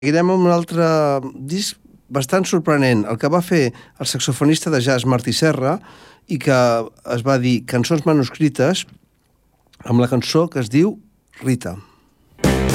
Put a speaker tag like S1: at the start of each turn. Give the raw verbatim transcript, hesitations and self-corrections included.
S1: Seguirem amb un altre disc bastant sorprenent, el que va fer el saxofonista de jazz Martí Serra i que es va dir Cançons manuscrites amb la cançó que es diu Rita.